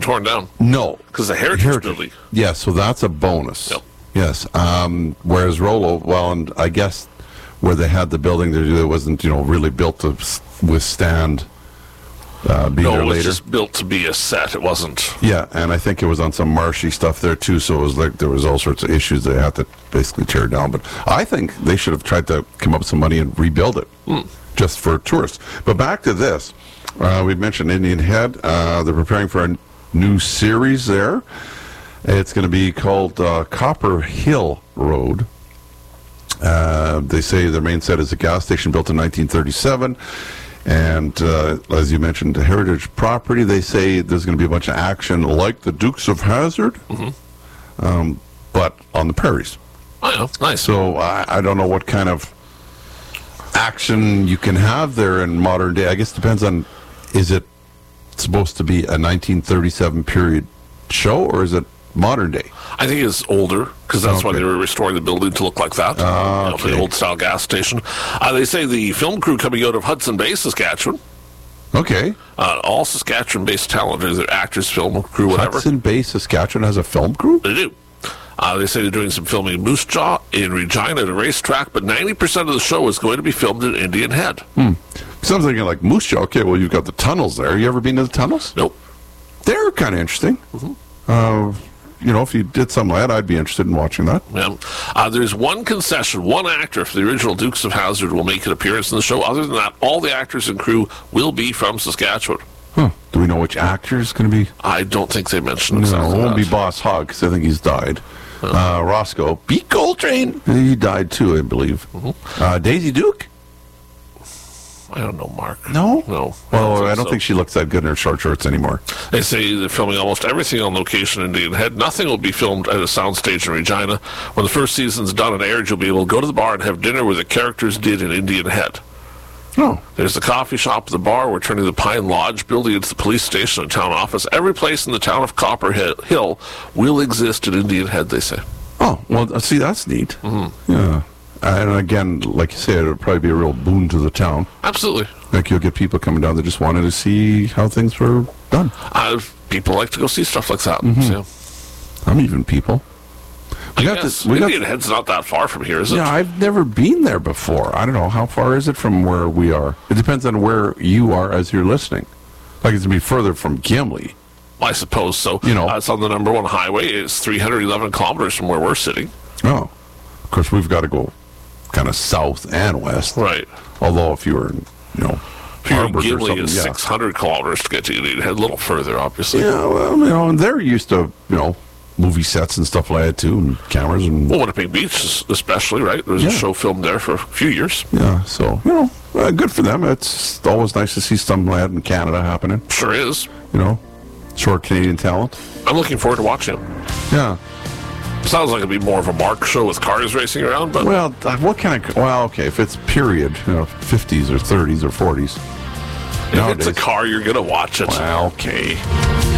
torn down. No. Because the Heritage Building. Yeah, so that's a bonus. Yep. Yes. Whereas Rollo, well, and I guess where they had the building, it wasn't, really built to withstand being No, there it was later. just built to be a set. It wasn't. Yeah, and I think it was on some marshy stuff there too, so it was like there was all sorts of issues they had to basically tear down. But I think they should have tried to come up with some money and rebuild it just for tourists. But back to this. We mentioned Indian Head. They're preparing for a new series there. It's going to be called Copper Hill Road. They say their main set is a gas station built in 1937. And as you mentioned, the heritage property, they say there's going to be a bunch of action like the Dukes of Hazzard, but on the prairies. I know, nice. So I don't know what kind of action you can have there in modern day. I guess it depends on, is it supposed to be a 1937 period show, or is it modern day? I think it's older, because that's why they were restoring the building to look like that. For the old-style gas station. They say the film crew coming out of Hudson Bay, Saskatchewan. Okay. All Saskatchewan-based talent, either actors, film crew, whatever. Hudson Bay, Saskatchewan has a film crew? They do. They say they're doing some filming in Moose Jaw, in Regina at a racetrack, but 90% of the show is going to be filmed in Indian Head. Sounds like Moose Jaw. Okay, well, you've got the tunnels there. You ever been to the tunnels? Nope. They're kind of interesting. If you did something like that, I'd be interested in watching that. Yeah. There's one concession. One actor for the original Dukes of Hazzard will make an appearance in the show. Other than that, all the actors and crew will be from Saskatchewan. Huh. Do we know which actor is going to be? I don't think they mentioned No, exactly it won't that. be Boss Hogg, because I think he's died. Roscoe B. Coltrane. He died too, I believe. Daisy Duke? I don't know, Mark. No? No. Well, I don't think she looks that good in her short shorts anymore. They say they're filming almost everything on location in Indian Head. Nothing will be filmed at a soundstage in Regina. When the first season's done and aired, you'll be able to go to the bar and have dinner where the characters did in Indian Head. Oh. There's the coffee shop, the bar. We're turning the Pine Lodge building into the police station and town office. Every place in the town of Copper Hill will exist in Indian Head, they say. Oh, well, see, that's neat. Yeah. And again, like you say, it would probably be a real boon to the town. Absolutely. Like, you'll get people coming down that just wanted to see how things were done. People like to go see stuff like that. So. I'm even people. Indian Head's not that far from here, is it? Yeah, I've never been there before. I don't know. How far is it from where we are? It depends on where you are as you're listening. Like, it's going to be further from Gimli. I suppose so. It's on the number one highway. It's 311 kilometers from where we're sitting. Oh. Of course, we've got to go kind of south and west. Right. Although if you were in, Harvard or Gimli something, is 600 kilometers to get to Indian Head, a little further, obviously. Yeah, well, and they're used to, movie sets and stuff like that, too, and cameras. And Winnipeg Beach, especially, right? There was a show filmed there for a few years. Yeah, so, good for them. It's always nice to see something like that in Canada happening. Sure is. Short Canadian talent. I'm looking forward to watching it. Yeah. Sounds like it'd be more of a Mark show with cars racing around, but... Well, what kind of... Well, okay, if it's period, 50s or 30s or 40s. If it's a car, you're going to watch it. Well, okay.